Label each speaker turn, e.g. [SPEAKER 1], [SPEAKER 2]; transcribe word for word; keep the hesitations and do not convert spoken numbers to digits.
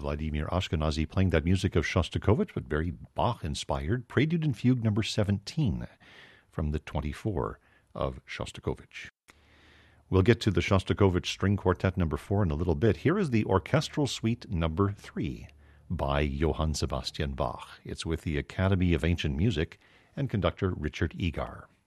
[SPEAKER 1] Vladimir Ashkenazy playing that music of Shostakovich, but very Bach-inspired, Prelude and Fugue number seventeen from the twenty-four of Shostakovich. We'll get to the Shostakovich String Quartet number four in a little bit. Here is the Orchestral Suite number three by Johann Sebastian Bach. It's with the Academy of Ancient Music and conductor Richard Egar.